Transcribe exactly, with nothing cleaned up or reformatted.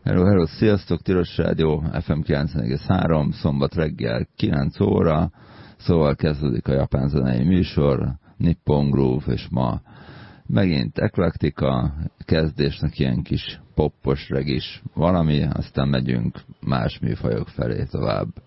Hello, hello, sziasztok, Tilos Rádió, ef em kilencven egész három, szombat reggel kilenc óra, szóval kezdődik a japán zenei műsor, Nippon Groove, és ma megint eklektika, kezdésnek ilyen kis poppos regis valami, aztán megyünk más műfajok felé tovább.